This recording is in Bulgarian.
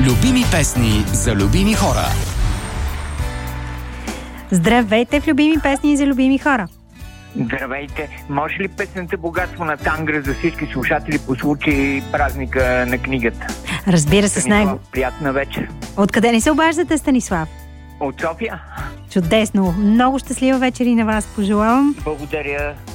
Любими песни за любими хора. Здравейте в Любими песни за любими хора. Здравейте! Може ли песента "Богатство на Тангра" за всички слушатели по случай празника на книгата? Разбира се, с него. Приятна вечер. Откъде ни се обаждате, Станислав? От София. Чудесно! Много щастлива вечер и на вас пожелавам. Благодаря.